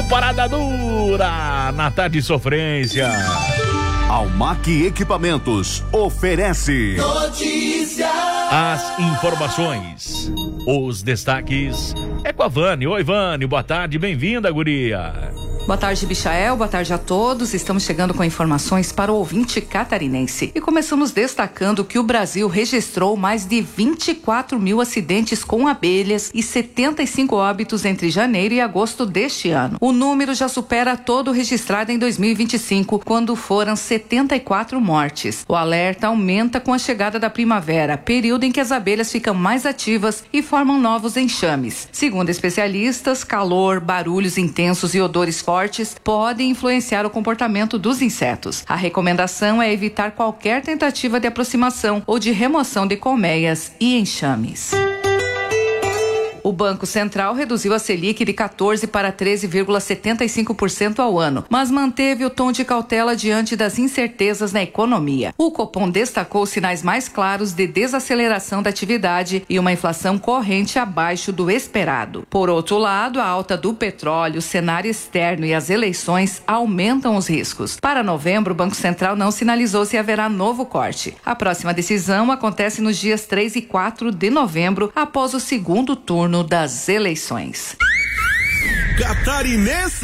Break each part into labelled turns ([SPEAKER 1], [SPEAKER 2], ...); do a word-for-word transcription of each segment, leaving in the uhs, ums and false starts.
[SPEAKER 1] Parada dura na tarde de sofrência.
[SPEAKER 2] Almac Equipamentos oferece
[SPEAKER 3] notícia.
[SPEAKER 1] As informações, os destaques é com a Vânia. Oi, Vânia, boa tarde, bem-vinda, guria.
[SPEAKER 4] Boa tarde, Michael. Boa tarde a todos. Estamos chegando com informações para o ouvinte catarinense. E começamos destacando que o Brasil registrou mais de vinte e quatro mil acidentes com abelhas e setenta e cinco óbitos entre janeiro e agosto deste ano. O número já supera todo registrado em dois mil e vinte e cinco, quando foram setenta e quatro mortes. O alerta aumenta com a chegada da primavera, período em que as abelhas ficam mais ativas e formam novos enxames. Segundo especialistas, calor, barulhos intensos e odores fortes podem influenciar o comportamento dos insetos. A recomendação é evitar qualquer tentativa de aproximação ou de remoção de colmeias e enxames. O Banco Central reduziu a Selic de quatorze para treze vírgula setenta e cinco por cento ao ano, mas manteve o tom de cautela diante das incertezas na economia. O Copom destacou sinais mais claros de desaceleração da atividade e uma inflação corrente abaixo do esperado. Por outro lado, a alta do petróleo, o cenário externo e as eleições aumentam os riscos. Para novembro, o Banco Central não sinalizou se haverá novo corte. A próxima decisão acontece nos dias três e quatro de novembro, após o segundo turno das eleições.
[SPEAKER 3] Catarinense.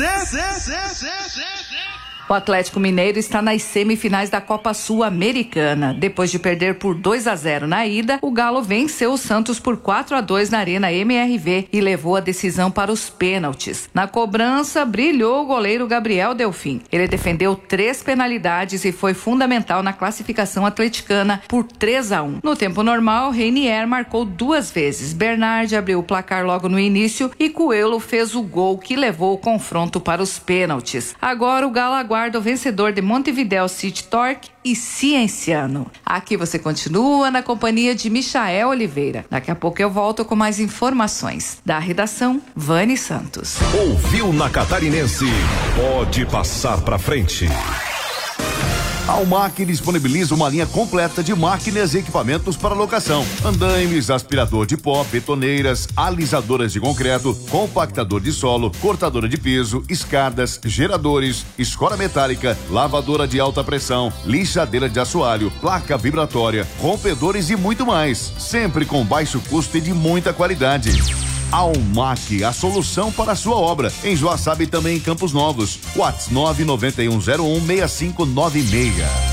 [SPEAKER 4] O Atlético Mineiro está nas semifinais da Copa Sul-Americana. Depois de perder por dois a zero na ida, o Galo venceu o Santos por quatro a dois na Arena M R V e levou a decisão para os pênaltis. Na cobrança, brilhou o goleiro Gabriel Delfim. Ele defendeu três penalidades e foi fundamental na classificação atleticana por três a um. No tempo normal, Reinier marcou duas vezes. Bernard abriu o placar logo no início e Coelho fez o gol que levou o confronto para os pênaltis. Agora o Galo aguarda o vencedor de Montevidéu City Torque e Cienciano. Aqui você continua na companhia de Michael Oliveira. Daqui a pouco eu volto com mais informações. Da redação, Vani Santos.
[SPEAKER 2] Ouviu na Catarinense? Pode passar pra frente. A Almac disponibiliza uma linha completa de máquinas e equipamentos para locação: andaimes, aspirador de pó, betoneiras, alisadoras de concreto, compactador de solo, cortadora de piso, escadas, geradores, escora metálica, lavadora de alta pressão, lixadeira de assoalho, placa vibratória, rompedores e muito mais, sempre com baixo custo e de muita qualidade. Almac, a solução para a sua obra. Em Joaçaba e também em Campos Novos. WhatsApp nove nove um zero um seis cinco nove seis.